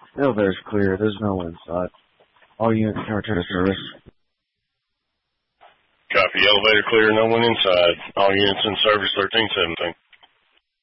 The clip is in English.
Elevator's clear. There's no one inside. All units can return to service. Copy. Elevator clear. No one inside. All units in service 1317.